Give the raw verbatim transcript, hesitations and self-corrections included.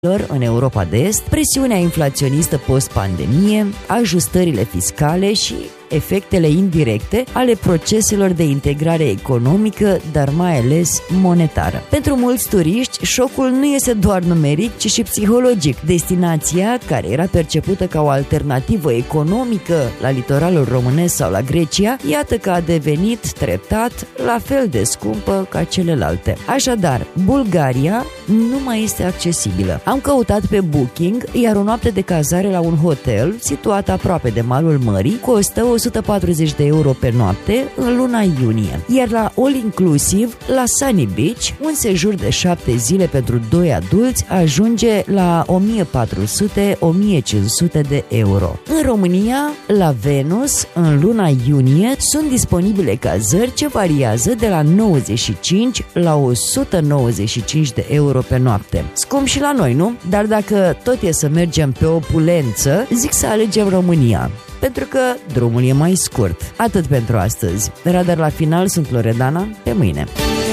în Europa de Est, presiunea inflaționistă post-pandemie, ajustările fiscale și efectele indirecte ale proceselor de integrare economică, dar mai ales monetară. Pentru mulți turiști, șocul nu este doar numeric, ci și psihologic. Destinația, care era percepută ca o alternativă economică la litoralul românesc sau la Grecia, iată că a devenit treptat la fel de scumpă ca celelalte. Așadar, Bulgaria nu mai este accesibilă. Am căutat pe Booking, iar o noapte de cazare la un hotel situat aproape de malul mării costă o sută patruzeci de euro pe noapte în luna iunie. Iar la All Inclusive, la Sunny Beach, un sejur de șapte zile pentru doi adulți ajunge la o mie patru sute - o mie cinci sute de euro. În România, la Venus, în luna iunie, sunt disponibile cazări ce variază de la nouăzeci și cinci la o sută nouăzeci și cinci de euro pe noapte. Scump și la noi, nu? Dar dacă tot e să mergem pe opulență, zic să alegem România, pentru că drumul e mai scurt. Atât pentru astăzi. Radar la final, sunt Loredana, pe mâine.